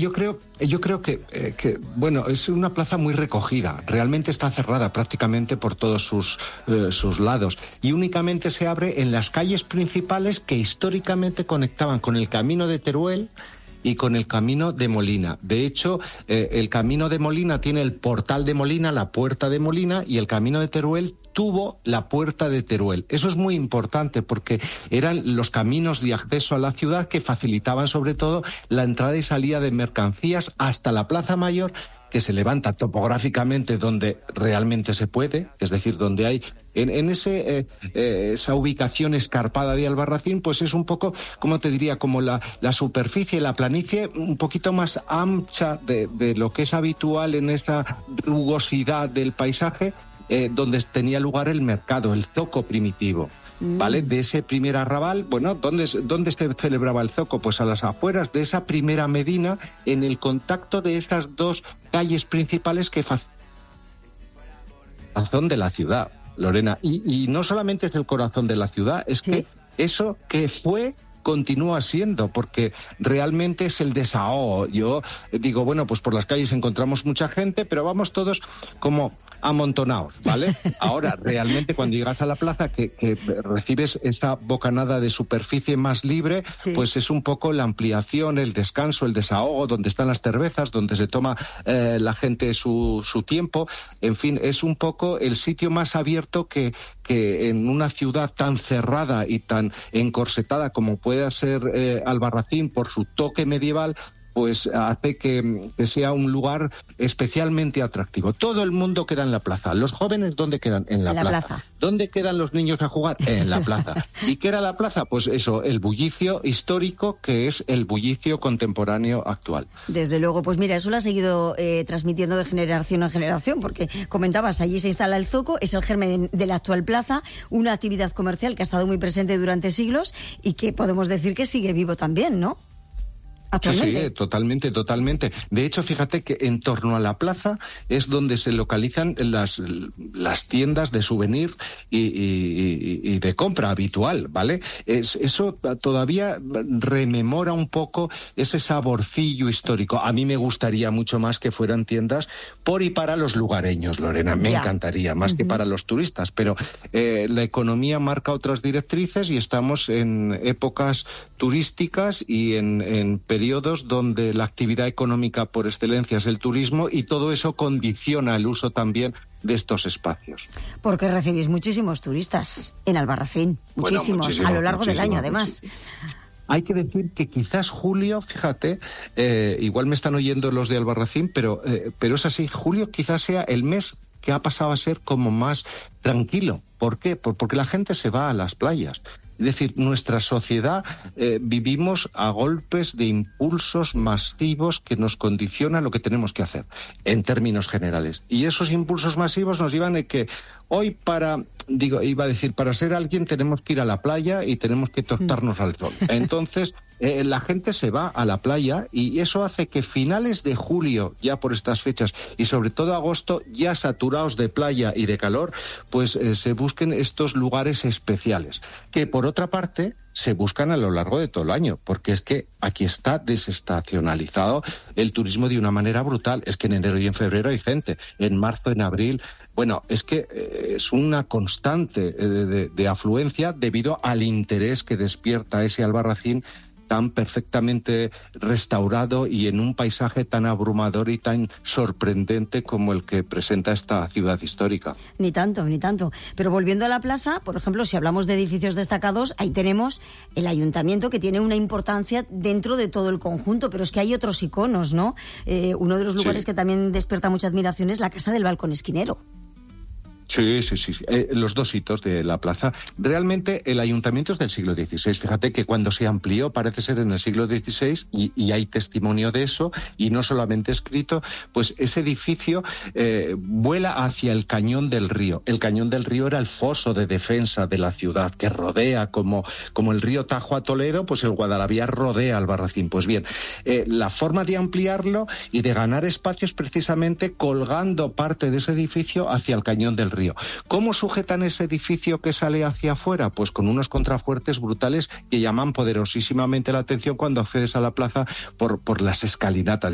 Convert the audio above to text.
yo creo que bueno, es una plaza muy recogida. Realmente está cerrada prácticamente por todos sus lados y únicamente se abre en las calles principales que históricamente conectaban con el camino de Teruel y con el camino de Molina. De hecho, el camino de Molina tiene el portal de Molina, la puerta de Molina, y el camino de Teruel tuvo la puerta de Teruel. Eso es muy importante porque eran los caminos de acceso a la ciudad que facilitaban sobre todo la entrada y salida de mercancías hasta la Plaza Mayor, que se levanta topográficamente donde realmente se puede, es decir, donde hay en esa ubicación escarpada de Albarracín, pues es un poco, como te diría, como la superficie, la planicie un poquito más ancha de lo que es habitual en esa rugosidad del paisaje, donde tenía lugar el mercado, el zoco primitivo. ¿Vale? De ese primer arrabal, bueno, ¿dónde se celebraba el zoco? Pues a las afueras de esa primera medina, en el contacto de esas dos calles principales que corazón de la ciudad, Lorena. Y no solamente es el corazón de la ciudad, es que eso que fue continúa siendo, porque realmente es el desahogo. Yo digo, bueno, pues por las calles encontramos mucha gente, pero vamos todos como amontonados, ¿vale? Ahora, realmente, cuando llegas a la plaza, que recibes esta bocanada de superficie más libre, pues es un poco la ampliación, el descanso, el desahogo, donde están las cervezas, donde se toma la gente su tiempo. En fin, es un poco el sitio más abierto que en una ciudad tan cerrada y tan encorsetada como pueda ser Albarracín por su toque medieval, pues hace que sea un lugar especialmente atractivo. Todo el mundo queda en la plaza. ¿Los jóvenes dónde quedan? En la plaza. ¿Dónde quedan los niños a jugar? En la plaza. ¿Y qué era la plaza? Pues eso, el bullicio histórico, que es el bullicio contemporáneo actual. Desde luego, pues mira, eso lo ha seguido transmitiendo de generación en generación, porque comentabas, allí se instala el zoco, es el germen de la actual plaza, una actividad comercial que ha estado muy presente durante siglos y que podemos decir que sigue vivo también, ¿no? Sí, totalmente. De hecho, fíjate que en torno a la plaza es donde se localizan las tiendas de souvenir y de compra habitual, ¿vale? Eso todavía rememora un poco ese saborcillo histórico. A mí me gustaría mucho más que fueran tiendas por y para los lugareños, Lorena. Me encantaría, más que para los turistas. Pero la economía marca otras directrices y estamos en épocas turísticas y en periodos donde la actividad económica por excelencia es el turismo y todo eso condiciona el uso también de estos espacios. Porque recibís muchísimos turistas en Albarracín, muchísimos a lo largo del año además. Hay que decir que quizás julio, fíjate, igual me están oyendo los de Albarracín, pero es así, julio quizás sea el mes que ha pasado a ser como más tranquilo. ¿Por qué? Porque la gente se va a las playas. Es decir, nuestra sociedad vivimos a golpes de impulsos masivos que nos condicionan lo que tenemos que hacer, en términos generales. Y esos impulsos masivos nos llevan a que hoy para ser alguien tenemos que ir a la playa y tenemos que tostarnos al sol. Entonces, la gente se va a la playa y eso hace que finales de julio, ya por estas fechas, y sobre todo agosto, ya saturados de playa y de calor, pues se busquen estos lugares especiales, que por otra parte se buscan a lo largo de todo el año, porque es que aquí está desestacionalizado el turismo de una manera brutal. Es que en enero y en febrero hay gente, en marzo, en abril. Bueno, es que es una constante de afluencia debido al interés que despierta ese Albarracín tan perfectamente restaurado y en un paisaje tan abrumador y tan sorprendente como el que presenta esta ciudad histórica. Ni tanto. Pero volviendo a la plaza, por ejemplo, si hablamos de edificios destacados, ahí tenemos el ayuntamiento, que tiene una importancia dentro de todo el conjunto, pero es que hay otros iconos, ¿no? Uno de los lugares que también despierta mucha admiración es la Casa del Balcón Esquinero. Sí. Los dos hitos de la plaza. Realmente el ayuntamiento es del siglo XVI. Fíjate que cuando se amplió parece ser en el siglo XVI y hay testimonio de eso, y no solamente escrito, pues ese edificio vuela hacia el Cañón del Río. El Cañón del Río era el foso de defensa de la ciudad que rodea, como el río Tajo a Toledo, pues el Guadalaviar rodea Albarracín. Pues bien, la forma de ampliarlo y de ganar espacio es precisamente colgando parte de ese edificio hacia el Cañón del Río. ¿Cómo sujetan ese edificio que sale hacia afuera? Pues con unos contrafuertes brutales que llaman poderosísimamente la atención cuando accedes a la plaza por las escalinatas.